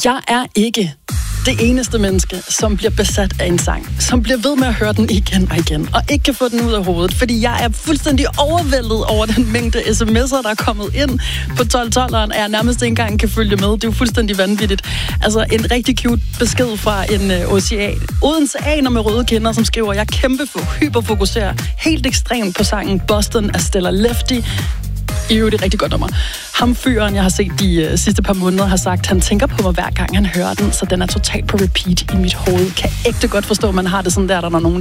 Jeg er ikke det eneste menneske, som bliver besat af en sang, som bliver ved med at høre den igen og igen, og ikke kan få den ud af hovedet, fordi jeg er fuldstændig overvældet over den mængde sms'er, der er kommet ind på 1212'eren, at jeg nærmest ikke engang kan følge med. Det er jo fuldstændig vanvittigt. Altså en rigtig cute besked fra en Odenseaner med røde kinder, som skriver, jeg hyperfokuserer helt ekstremt på sangen Boston af Stella Lefty. I øvrigt et rigtig godt nummer. Ham fyren, jeg har set de sidste par måneder, har sagt, han tænker på mig hver gang han hører den, så den er totalt på repeat i mit hoved. Kan ægte godt forstå, at man har det sådan der er nogen,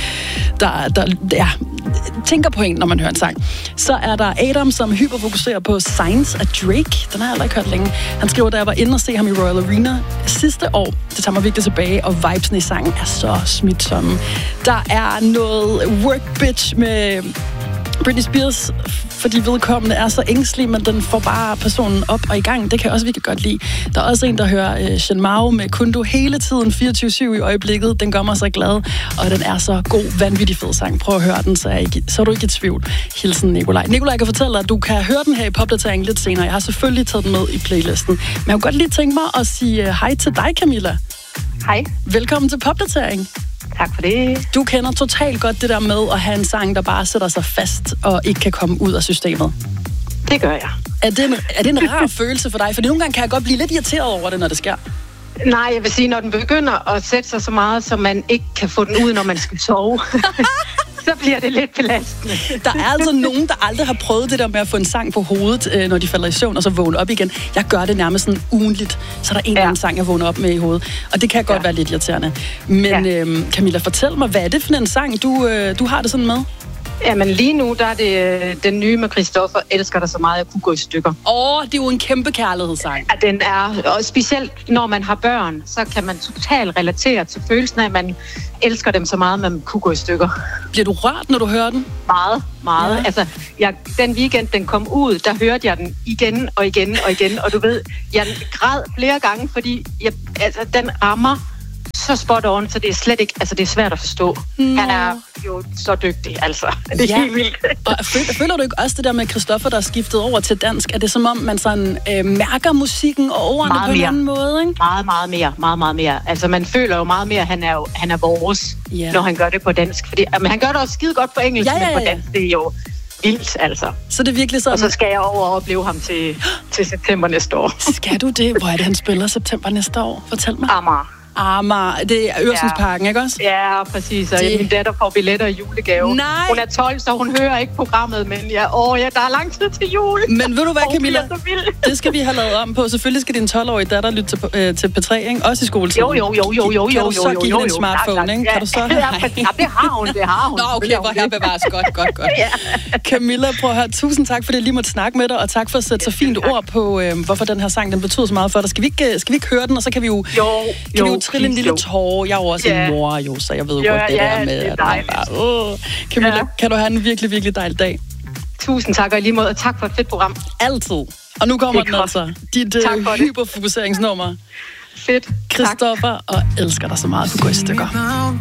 der tænker på en, når man hører en sang. Så er der Adam, som hyperfokuserer på Signs af Drake. Den har jeg aldrig ikke hørt længe. Han skriver, da jeg var inde og se ham i Royal Arena sidste år, det tager mig virkelig tilbage, og vibesen i sangen er så smitsomme. Der er noget work bitch med Britney Spears, fordi vedkommende er så ængstelig, men den får bare personen op og i gang. Det kan jeg også virkelig godt lide. Der er også en, der hører Shen Mao med Kundu hele tiden 24/7 i øjeblikket. Den gør mig så glad, og den er så god, vanvittig fed sang. Prøv at høre den, så er du ikke i tvivl. Hilsen Nikolaj. Nikolaj kan fortælle dig, at du kan høre den her i popdateringen lidt senere. Jeg har selvfølgelig taget den med i playlisten. Men jeg kunne godt lige tænke mig at sige hej til dig, Camilla. Hej. Velkommen til popdatering. Tak for det. Du kender totalt godt det der med at have en sang, der bare sætter sig fast og ikke kan komme ud af systemet. Det gør jeg. Er det en rar følelse for dig? For nogle gange kan jeg godt blive lidt irriteret over det, når det sker. Nej, jeg vil sige, når den begynder at sætte sig så meget, så man ikke kan få den ud, når man skal sove, så bliver det lidt belastende. Der er altså nogen, der aldrig har prøvet det der med at få en sang på hovedet, når de falder i søvn, og så vågne op igen. Jeg gør det nærmest sådan ugentligt. Så er der en eller anden sang, jeg vågner op med i hovedet. Og det kan godt være lidt irriterende. Men Camilla, fortæl mig, hvad er det for en sang, du har det sådan med? Jamen lige nu, der er det den nye med Christoffer, Elsker dig så meget, jeg kunne gå i stykker. Det er jo en kæmpe kærlighedssang. Ja, den er, og specielt når man har børn, så kan man totalt relatere til følelsen af, at man elsker dem så meget, at man kunne gå i stykker. Bliver du rørt, når du hører den? Meget, meget. Ja. Altså, den weekend, den kom ud, der hørte jeg den igen og igen og igen, og du ved, jeg græd flere gange, fordi den rammer så spot on, så det er slet ikke, det er svært at forstå. Han er jo så dygtig, altså. Det er helt vildt. Og føler du ikke også det der med Christoffer, der er skiftet over til dansk? Er det som om, man sådan mærker musikken og ordene på en anden måde, ikke? Meget mere. Altså, man føler jo meget mere, at han er vores, når han gør det på dansk. Fordi, han gør det også skide godt på engelsk, men på dansk, det er jo vildt, altså. Så det er virkelig sådan. Og så skal jeg over og opleve ham til september næste år. Skal du det? Hvor er det, han spiller september næste år? Fortæl mig. Amager. Det er Øresundsparken, ikke også? Ja, præcis. Og min datter får billetter i julegave. Nej. Hun er 12, så hun hører ikke programmet, men der er lang tid til jul. Men ved du hvad, Camilla? Det skal vi have lavet om på. Selvfølgelig skal din 12-årige datter lytte til P3, ikke? Også i skoletiden. Jo. Kan du så give hende en smartphone, ikke? Kan du så? Ja, det har hun. Nå, okay, hvor her bevares. Godt. Ja. Camilla, prøv at høre. Tusind tak, for det lige måtte snakke med dig, og tak for at sætte så fint ord på, hvorfor den her sang, den betyder så meget for dig. Skal vi ikke høre den, og så kan vi jo trille en lille tårer. Jeg er jo også en mor, jo, så jeg ved jo godt det der med, at man bare... Camilla, kan du have en virkelig, virkelig dejlig dag. Tusind tak, og i lige måde, og tak for et fedt program. Altid. Og nu kommer den altså. Dit hyperfokuseringsnummer. Fedt. Christoffer og Elsker dig så meget, du går i stykker.